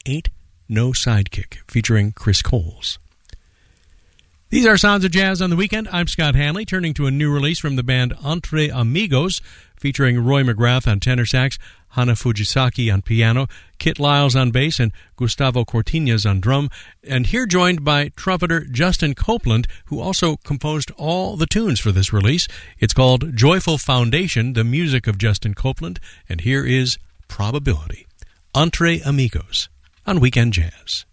Ain't No Sidekick, featuring Chris Coles. These are Sounds of Jazz on the Weekend. I'm Scott Hanley, turning to a new release from the band Entre Amigos, featuring Roy McGrath on tenor sax, Hana Fujisaki on piano, Kit Lyles on bass, and Gustavo Cortinez on drum. And here joined by trumpeter Justin Copeland, who also composed all the tunes for this release. It's called Joyful Foundation, the music of Justin Copeland. And here is Probability. Entre Amigos on Weekend Jazz.